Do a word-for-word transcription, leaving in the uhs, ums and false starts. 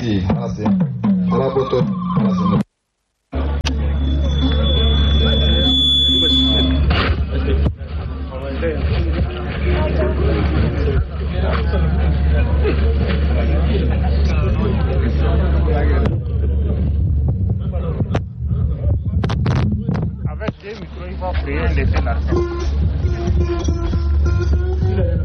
Merci. Merci. Voilà pour toi. Merci. Avec deux micros, il va créer un effet là.